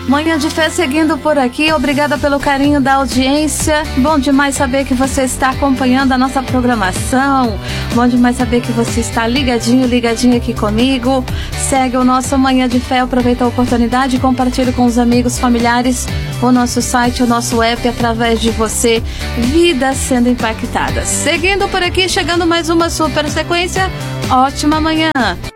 Manhã de Fé seguindo por aqui, obrigada pelo carinho da audiência. Bom demais saber que você está acompanhando a nossa programação. Bom demais saber que você está ligadinho aqui comigo. Segue o nosso Manhã de Fé, aproveita a oportunidade e compartilha com os amigos, familiares, o nosso site, o nosso app, através de você, vidas sendo impactadas. Seguindo por aqui, chegando mais uma super sequência. Ótima manhã!